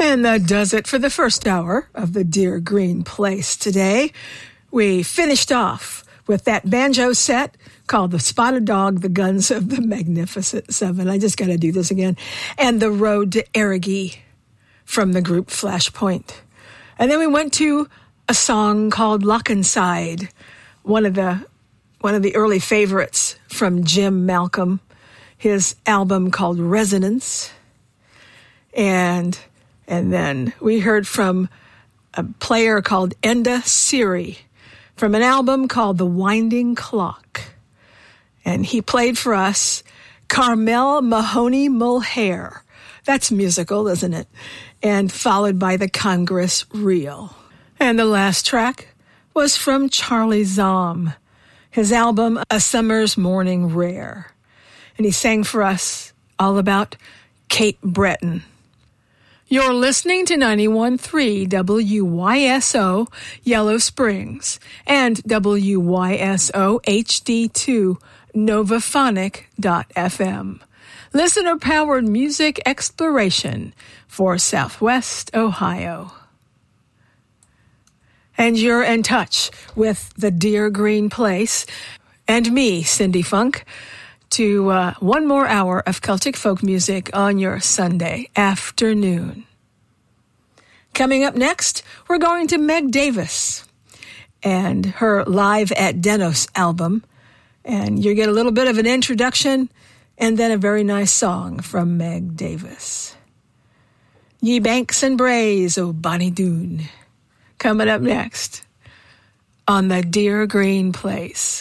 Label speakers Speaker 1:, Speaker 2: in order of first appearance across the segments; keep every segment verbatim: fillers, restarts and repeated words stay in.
Speaker 1: And that does it for the first hour of the Deer Green Place today. We finished off with that banjo set called The Spotted Dog, The Guns of the Magnificent Seven. I just got to do this again. And The Road to Erigi from the group Flashpoint. And then we went to a song called Lochenside, one of the one of the early favorites from Jim Malcolm, his album called Resonance. And and then we heard from a player called Enda Siri from an album called The Winding Clock. And he played for us Carmel Mahoney Mulhare. That's musical, isn't it? And followed by the Congress Reel. And the last track was from Charlie Zahm, his album A Summer's Morning Rare. And he sang for us all about Kate Breton. You're listening to ninety-one point three W Y S O Yellow Springs and W Y S O H D two Novaphonic dot F M. Listener-powered music exploration for Southwest Ohio. And you're in touch with the Deer Green Place and me, Cindy Funk, to uh, one more hour of Celtic folk music on your Sunday afternoon. Coming up next, we're going to Meg Davis and her Live at Denos album. And you get a little bit of an introduction and then a very nice song from Meg Davis. Ye Banks and Braes, O Bonnie Doon. Coming up next on the Deer Green Place.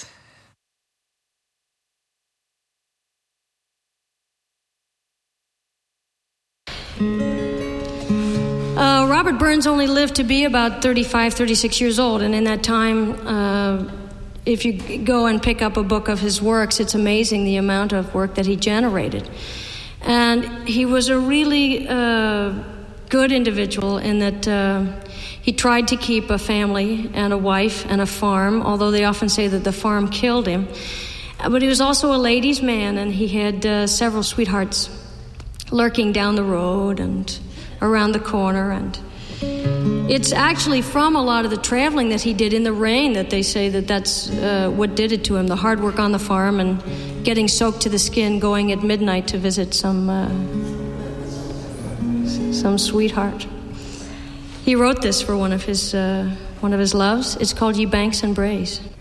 Speaker 2: Uh, Robert Burns only lived to be about thirty-five, thirty-six years old, and in that time, uh, if you go and pick up a book of his works, it's amazing the amount of work that he generated. And he was a really uh, good individual in that uh, he tried to keep a family and a wife and a farm, although they often say that the farm killed him. But he was also a ladies' man, and he had uh, several sweethearts lurking down the road and around the corner. And it's actually from a lot of the traveling that he did in the rain that they say that that's uh, what did it to him, the hard work on the farm and getting soaked to the skin, going at midnight to visit some uh, some sweetheart. He wrote this for one of his uh, one of his loves. It's called Ye Banks and Braes.